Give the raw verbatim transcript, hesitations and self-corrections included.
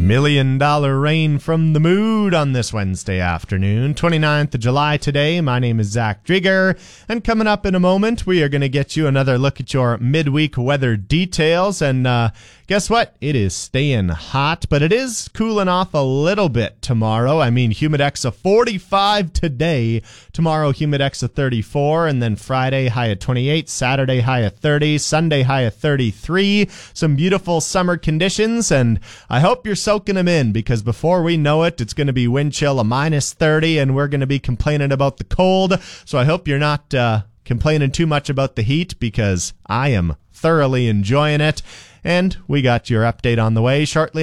Million Dollar Rain from the Mood on this Wednesday afternoon, twenty-ninth of July today. My name is Zach Drieger, and coming up in a moment, we are going to get you another look at your midweek weather details. And uh, guess what? It is staying hot, but it is cooling off a little bit tomorrow. I mean, Humidex of forty-five today. Tomorrow, Humidex of thirty-four, and then Friday, high of twenty-eight, Saturday, high of thirty, Sunday, high of thirty-three. Some beautiful summer conditions, and I hope you're soaking them in, because before we know it, it's going to be wind chill of minus thirty, and we're going to be complaining about the cold. So I hope you're not uh, complaining too much about the heat, because I am thoroughly enjoying it. And we got your update on the way shortly.